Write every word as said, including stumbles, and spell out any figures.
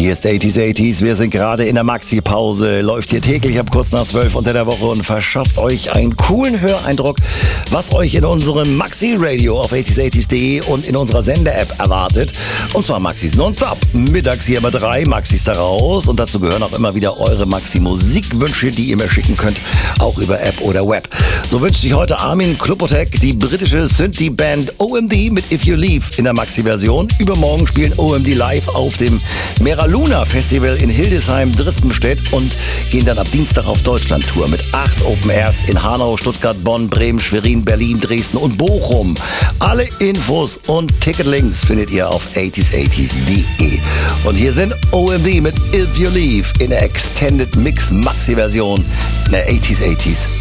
Hier ist achtziger achtziger. Wir sind gerade in der Maxi-Pause. Läuft hier täglich ab kurz nach zwölf unter der Woche und verschafft euch einen coolen Höreindruck, was euch in unserem Maxi-Radio auf achtziger achtziger punkt de und in unserer Sender-App erwartet. Und zwar Maxis nonstop. Mittags hier immer drei Maxis da raus. Und dazu gehören auch immer wieder eure Maxi-Musikwünsche, die ihr mir schicken könnt, auch über App oder Web. So wünscht sich heute Armin Klupotek die britische Synthie-Band O M D mit If You Leave in der Maxi-Version. Übermorgen spielen O M D live auf dem Mera Luna Festival in Hildesheim, Drispenstedt und gehen dann ab Dienstag auf Deutschland-Tour mit acht Open Airs in Hanau, Stuttgart, Bonn, Bremen, Schwerin, Berlin, Dresden und Bochum. Alle Infos und Ticketlinks findet ihr auf achtziger achtziger punkt de. Und hier sind O M D mit If You Leave in der Extended Mix Maxi-Version in der achtziger achtziger